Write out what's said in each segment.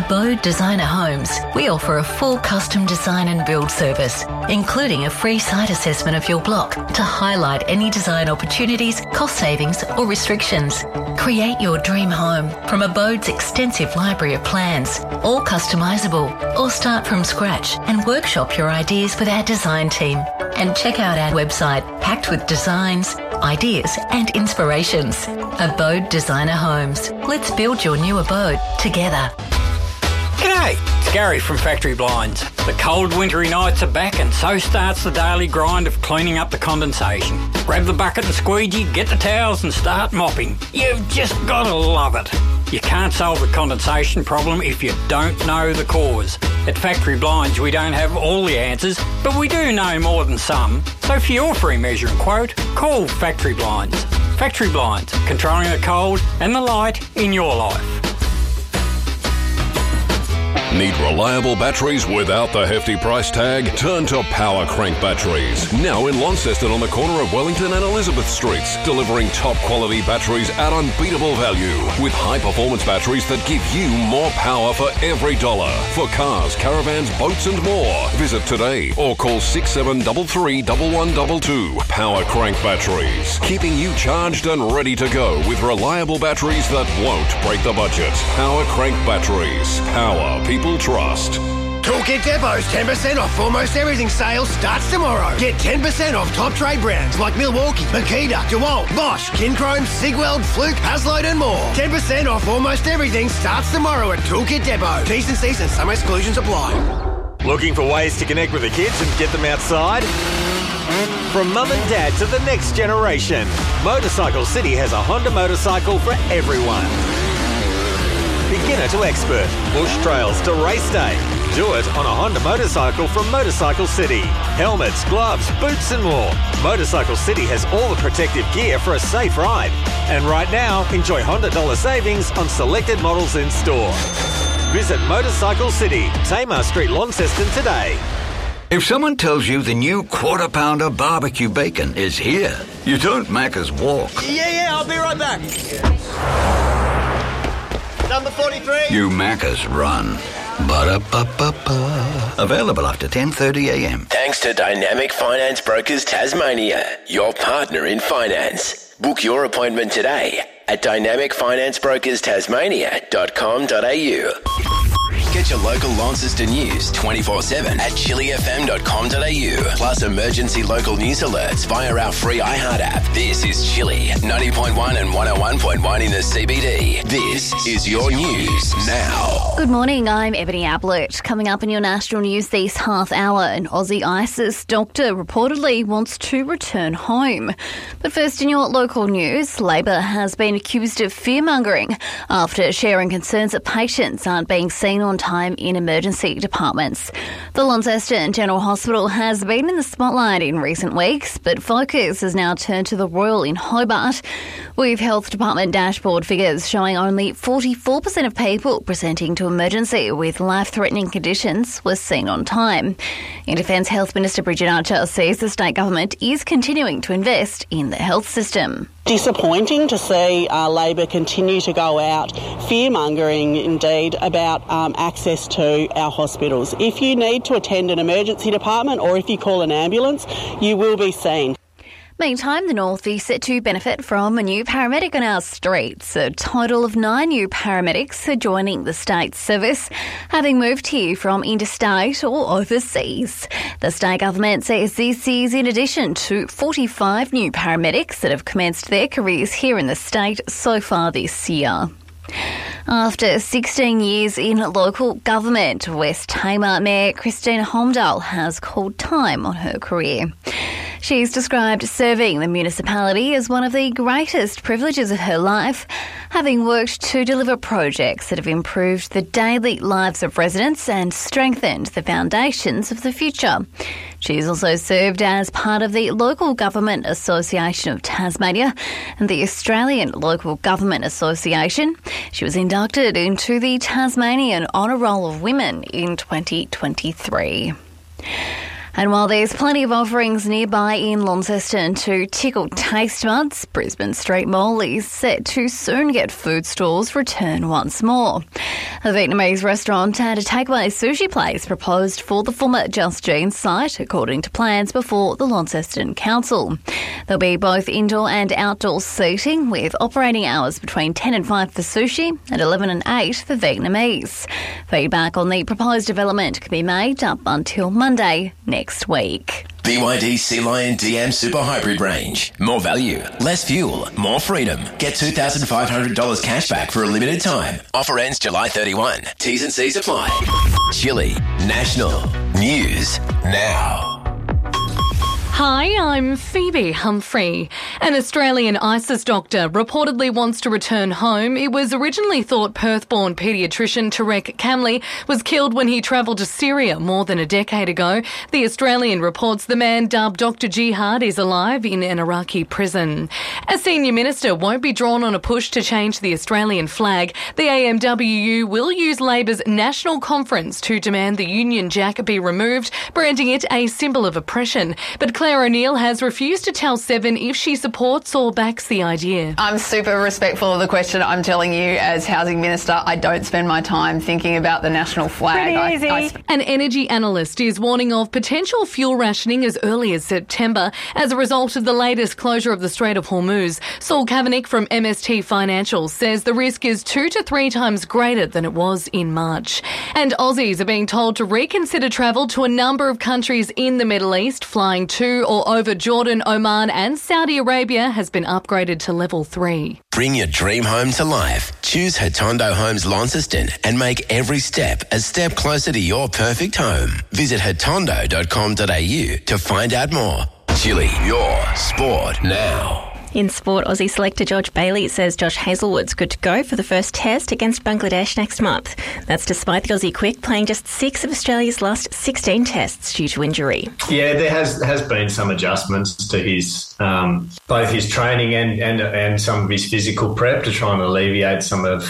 Abode Designer Homes, we offer a full custom design and build service, including a free site assessment of your block to highlight any design opportunities, cost savings or restrictions. Create your dream home from Abode's extensive library of plans, all customisable, or start from scratch and workshop your ideas with our design team. And check out our website packed with designs, ideas and inspirations. Abode Designer Homes. Let's build your new abode together. G'day, it's Gary from Factory Blinds. The cold wintry nights are back and so starts the daily grind of cleaning up the condensation. Grab the bucket and squeegee, get the towels and start mopping. You've just got to love it. You can't solve the condensation problem if you don't know the cause. At Factory Blinds we don't have all the answers, but we do know more than some. So for your free measuring quote, call Factory Blinds. Factory Blinds, controlling the cold and the light in your life. Need reliable batteries without the hefty price tag? Turn to Power Crank Batteries. Now in Launceston on the corner of Wellington and Elizabeth Streets, delivering top quality batteries at unbeatable value with high performance batteries that give you more power for every dollar. For cars, caravans, boats and more. Visit today or call 6733 1122. Power Crank Batteries. Keeping you charged and ready to go with reliable batteries that won't break the budget. Power Crank Batteries. Power people trust. Toolkit Depot's 10% off almost everything sale starts tomorrow. Get 10% off top trade brands like Milwaukee, Makita, DeWalt, Bosch, Kinchrome, Sigweld, Fluke, Hasload and more. 10% off almost everything starts tomorrow at Toolkit Depot. T's and C's and some exclusions apply. Looking for ways to connect with the kids and get them outside? From mum and dad to the next generation, Motorcycle City has a Honda motorcycle for everyone. Beginner to expert, bush trails to race day. Do it on a Honda motorcycle from Motorcycle City. Helmets, gloves, boots and more. Motorcycle City has all the protective gear for a safe ride. And right now, enjoy Honda dollar savings on selected models in store. Visit Motorcycle City, Tamar Street, Launceston today. If someone tells you the new Quarter Pounder barbecue bacon is here, you don't Macca's walk. Yeah, I'll be right back. Number 43. You Macca's run. Ba-da-ba-ba-ba. Available after 10:30am. Thanks to Dynamic Finance Brokers Tasmania, your partner in finance. Book your appointment today at dynamicfinanceBrokersTasmania.com.au. Get your local Launceston news 24/7 at chillyfm.com.au. Plus emergency local news alerts via our free iHeart app. This is Chilly 90.1 and 101.1 in the CBD. This is your news now. Good morning, I'm Ebony Ablett. Coming up in your national news this half hour, an Aussie ISIS doctor reportedly wants to return home. But first in your local news, Labor has been accused of fear-mongering after sharing concerns that patients aren't being seen on time in emergency departments. The Launceston General Hospital has been in the spotlight in recent weeks, but focus has now turned to the Royal in Hobart, with Health Department dashboard figures showing only 44% of people presenting to emergency with life-threatening conditions were seen on time. In Defence, Health Minister Bridget Archer says the state government is continuing to invest in the health system. Disappointing to see Labor continue to go out fear-mongering indeed about access to our hospitals. If you need to attend an emergency department or if you call an ambulance, you will be seen. Meantime, the North is set to benefit from a new paramedic on our streets. A total of 9 new paramedics are joining the state service, having moved here from interstate or overseas. The state government says this is in addition to 45 new paramedics that have commenced their careers here in the state so far this year. After 16 years in local government, West Tamar Mayor Christina Holmdal has called time on her career. She's described serving the municipality as one of the greatest privileges of her life, having worked to deliver projects that have improved the daily lives of residents and strengthened the foundations of the future. She's also served as part of the Local Government Association of Tasmania and the Australian Local Government Association. She was inducted into the Tasmanian Honour Roll of Women in 2023. And while there's plenty of offerings nearby in Launceston to tickle taste buds, Brisbane Street Mall is set to soon get food stalls return once more. A Vietnamese restaurant and a takeaway sushi place proposed for the former Just Jeans site, according to plans before the Launceston Council. There'll be both indoor and outdoor seating, with operating hours between 10 and 5 for sushi and 11 and 8 for Vietnamese. Feedback on the proposed development can be made up until Monday next week. BYD Sea Lion DM Super Hybrid range. More value, less fuel, more freedom. Get $2,500 cash back for a limited time. Offer ends July 31. T's and C's apply. Chili National News now. Hi, I'm Phoebe Humphrey. An Australian ISIS doctor reportedly wants to return home. It was originally thought Perth-born paediatrician Tarek Kamli was killed when he travelled to Syria more than a decade ago. The Australian reports the man dubbed Dr. Jihad is alive in an Iraqi prison. A senior minister won't be drawn on a push to change the Australian flag. The AMWU will use Labor's national conference to demand the Union Jack be removed, branding it a symbol of oppression. But Claire O'Neill has refused to tell Seven if she supports or backs the idea. I'm super respectful of the question. I'm telling you, as Housing Minister, I don't spend my time thinking about the national flag. An energy analyst is warning of potential fuel rationing as early as September as a result of the latest closure of the Strait of Hormuz. Saul Kavanagh from MST Financial says the risk is 2 to 3 times greater than it was in March. And Aussies are being told to reconsider travel to a number of countries in the Middle East. Flying to or over Jordan, Oman and Saudi Arabia has been upgraded to level 3. Bring your dream home to life. Choose Hotondo Homes Launceston and make every step a step closer to your perfect home. Visit hotondo.com.au to find out more. Chili, your sport now. In sport, Aussie selector George Bailey says Josh Hazelwood's good to go for the first test against Bangladesh next month. That's despite the Aussie Quick playing just 6 of Australia's last 16 tests due to injury. Yeah, there has been some adjustments to his both his training and some of his physical prep to try and alleviate some of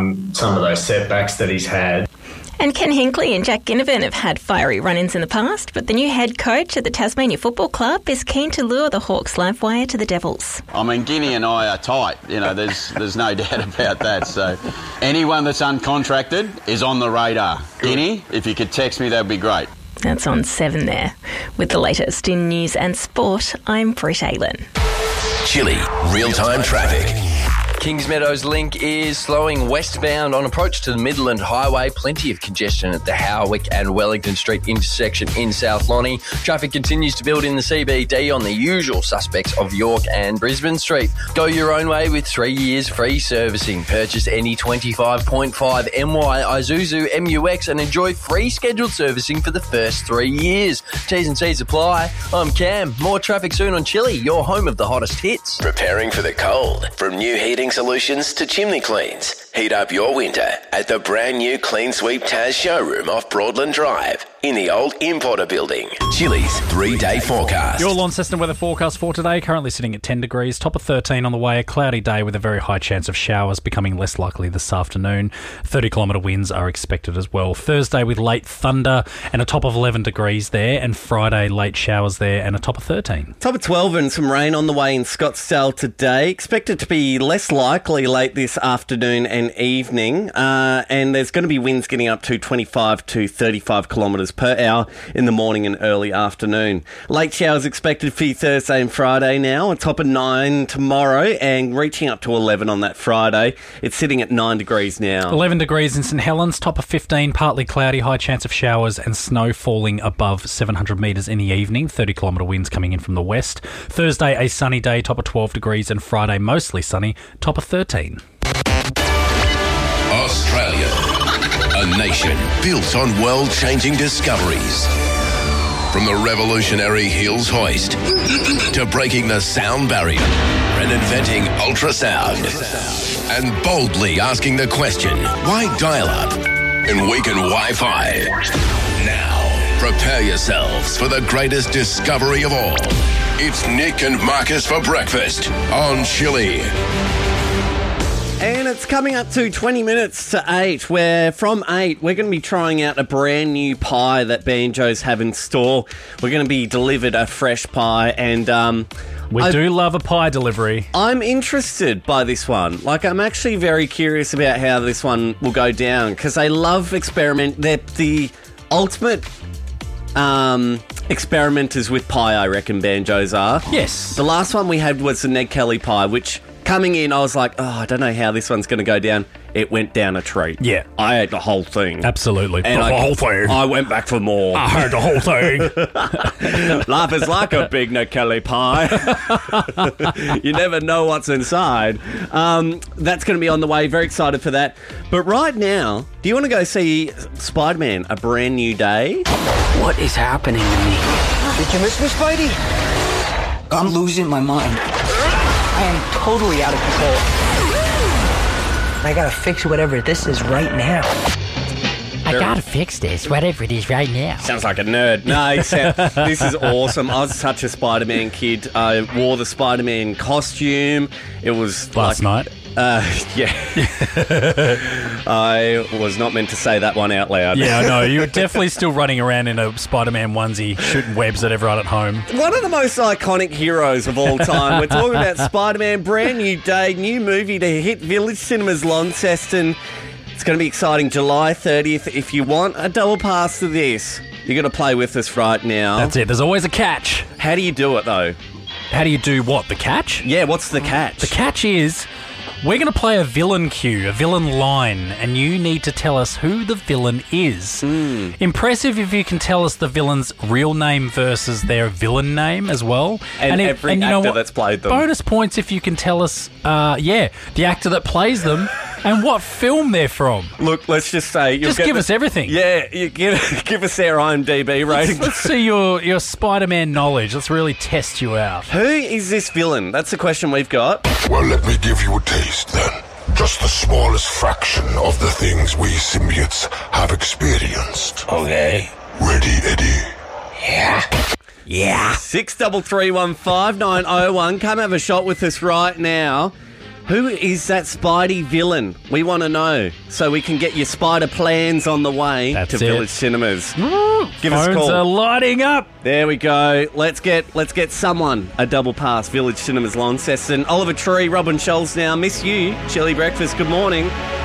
those setbacks that he's had. And Ken Hinkley and Jack Ginnivan have had fiery run-ins in the past, but the new head coach at the Tasmania Football Club is keen to lure the Hawks live wire to the Devils. I mean, Guinea and I are tight. You know, there's no doubt about that. So anyone that's uncontracted is on the radar. Guinea, if you could text me, that would be great. That's on 7 there. With the latest in news and sport, I'm Britt Aylen. Chili, real-time traffic. Kingsmeadows Link is slowing westbound on approach to the Midland Highway. Plenty of congestion at the Howick and Wellington Street intersection in South Lonnie. Traffic continues to build in the CBD on the usual suspects of York and Brisbane Street. Go your own way with 3 years free servicing. Purchase any 25.5 MY Isuzu MUX and enjoy free scheduled servicing for the first 3 years. T's and C's apply. I'm Cam. More traffic soon on Chili, your home of the hottest hits. Preparing for the cold. From new heating solutions to chimney cleans. Heat up your winter at the brand new Clean Sweep Taz showroom off Broadland Drive in the old Importer building. Chili's 3-day forecast. Your Launceston weather forecast for today, currently sitting at 10 degrees, top of 13 on the way, a cloudy day with a very high chance of showers, becoming less likely this afternoon. 30-kilometre winds are expected as well. Thursday with late thunder and a top of 11 degrees there, and Friday late showers there and a top of 13. Top of 12 and some rain on the way in Scottsdale today. Expected to be less likely late this afternoon and evening, and there's going to be winds getting up to 25 to 35 kilometres per hour in the morning and early afternoon. Late showers expected for Thursday and Friday now, a top of 9 tomorrow and reaching up to 11 on that Friday. It's sitting at 9 degrees now. 11 degrees in St Helens, top of 15, partly cloudy, high chance of showers and snow falling above 700 metres in the evening, 30-kilometre winds coming in from the west. Thursday, a sunny day, top of 12 degrees, and Friday, mostly sunny, top of 13. Australia, a nation built on world-changing discoveries. From the revolutionary Hills hoist to breaking the sound barrier and inventing ultrasound and boldly asking the question, why dial-up and weaken Wi-Fi? Now, prepare yourselves for the greatest discovery of all. It's Nick and Marcus for breakfast on Chili. And it's coming up to 20 minutes to 8, where from 8, we're going to be trying out a brand new pie that Banjos have in store. We're going to be delivered a fresh pie, and we do love a pie delivery. I'm interested by this one. Like, I'm actually very curious about how this one will go down, because they love experiment. They're the ultimate experimenters with pie, I reckon Banjos are. Yes. The last one we had was the Ned Kelly pie, which... Coming in, I was like, I don't know how this one's going to go down. It went down a treat. Yeah. I ate the whole thing. Absolutely. And the whole thing. I went back for more. I heard the whole thing. Life is like a big Ned Kelly pie. You never know what's inside. That's going to be on the way. Very excited for that. But right now, do you want to go see Spider-Man, A Brand New Day? What is happening to me? Did you miss me, Spidey? I'm losing my mind. I am totally out of control. I gotta fix whatever this is right now. I gotta fix this, whatever it is right now. Sounds like a nerd. No, this is awesome. I was such a Spider-Man kid. I wore the Spider-Man costume. It was last night. Yeah. I was not meant to say that one out loud. Yeah, I know. You were definitely still running around in a Spider-Man onesie, shooting webs at everyone at home. One of the most iconic heroes of all time. We're talking about Spider-Man, brand new day, new movie to hit Village Cinemas Launceston. It's going to be exciting. July 30th. If you want a double pass to this, you're going to play with us right now. That's it. There's always a catch. How do you do it, though? How do you do what? The catch? Yeah, what's the catch? The catch is... we're going to play a villain cue, a villain line, and you need to tell us who the villain is. Impressive if you can tell us the villain's real name versus their villain name as well. And every actor that's played them. Bonus points if you can tell us, the actor that plays them and what film they're from. Look, let's just say... Just give us everything. Yeah, you give us their IMDb rating. Let's see your Spider-Man knowledge. Let's really test you out. Who is this villain? That's the question we've got. Well, let me give you a taste then. Just the smallest fraction of the things we symbiotes have experienced. Okay. Ready, Eddie? Yeah. 63315901. Come have a shot with us right now. Who is that Spidey villain? We want to know, so we can get your spider plans on the way to Village Cinemas. Give us a call. Phones are lighting up. There we go. Let's get someone a double pass. Village Cinemas Launceston. Oliver Tree, Robin Scholes now. Miss you. Chili Breakfast. Good morning.